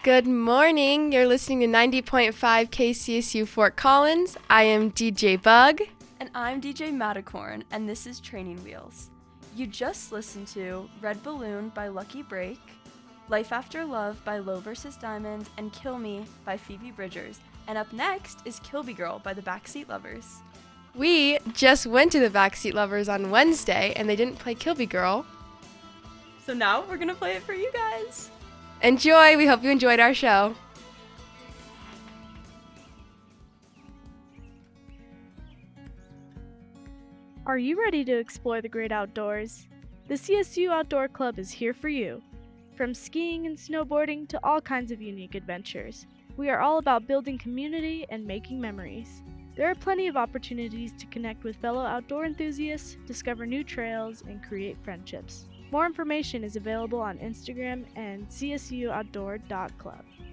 Good morning. You're listening to 90.5 KCSU Fort Collins. I am DJ Bug. And I'm DJ Matacorn, and this is Training Wheels. You just listened to Red Balloon by Lucky Break, Life After Love by Low vs. Diamond, and Kill Me by Phoebe Bridgers. And up next is Kilby Girl by the Backseat Lovers. We just went to the Backseat Lovers on Wednesday, and they didn't play Kilby Girl. So now we're going to play it for you guys. Enjoy! We hope you enjoyed our show. Are you ready to explore the great outdoors? The CSU Outdoor Club is here for you. From skiing and snowboarding to all kinds of unique adventures, we are all about building community and making memories. There are plenty of opportunities to connect with fellow outdoor enthusiasts, discover new trails, and create friendships. More information is available on Instagram and csuoutdoor.club.